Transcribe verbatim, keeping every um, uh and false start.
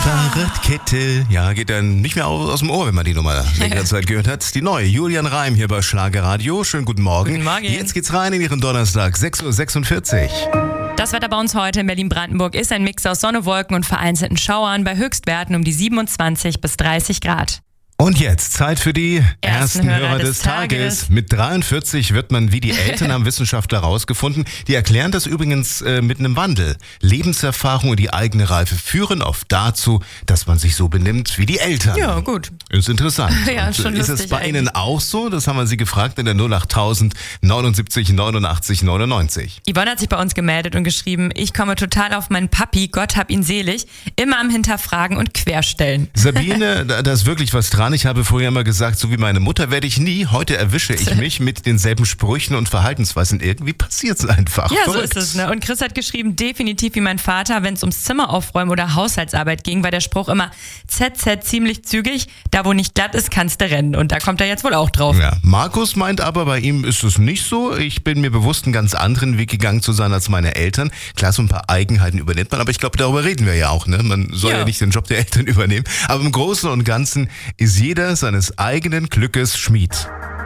Fahrradkette. Ja, geht dann nicht mehr aus, aus dem Ohr, wenn man die Nummer längere Zeit gehört hat. Die neue Julian Reim hier bei Schlagerradio. Schönen guten Morgen. Guten Morgen. Jetzt geht's rein in Ihren Donnerstag, sechs Uhr sechsundvierzig. Das Wetter bei uns heute in Berlin-Brandenburg ist ein Mix aus Sonne, Wolken und vereinzelten Schauern bei Höchstwerten um die siebenundzwanzig bis dreißig Grad. Und jetzt Zeit für die ersten, Ersten Hörer, Hörer des des Tages. Tages. Mit dreiundvierzig wird man wie die Eltern, haben Wissenschaftler herausgefunden. Die erklären das übrigens äh, mit einem Wandel. Lebenserfahrung und die eigene Reife führen oft dazu, dass man sich so benimmt wie die Eltern. Ja, gut. Ist interessant. Ja, Und, schon äh, ist es lustig bei eigentlich. Ihnen auch so? Das haben wir Sie gefragt in der null acht tausend neunundsiebzig neunundachtzig neunundneunzig. Yvonne hat sich bei uns gemeldet und geschrieben, ich komme total auf meinen Papi, Gott hab ihn selig, immer am Hinterfragen und Querstellen. Sabine, da da ist wirklich was dran. Ich habe früher immer gesagt, so wie meine Mutter werde ich nie. Heute erwische ich mich mit denselben Sprüchen und Verhaltensweisen. Irgendwie passiert es einfach. Ja, Verrückt. so ist es. Ne? Und Chris hat geschrieben, definitiv wie mein Vater, wenn es ums Zimmer aufräumen oder Haushaltsarbeit ging, war der Spruch immer Z Z ziemlich zügig, da wo nicht glatt ist, kannst du rennen. Und da kommt er jetzt wohl auch drauf. Ja, Markus meint aber, bei ihm ist es nicht so. Ich bin mir bewusst, einen ganz anderen Weg gegangen zu sein als meine Eltern. Klar, so ein paar Eigenheiten übernimmt man, aber ich glaube, darüber reden wir ja auch. Ne? Man soll ja. Ja. nicht den Job der Eltern übernehmen. Aber im Großen und Ganzen ist jeder seines eigenen Glückes Schmied.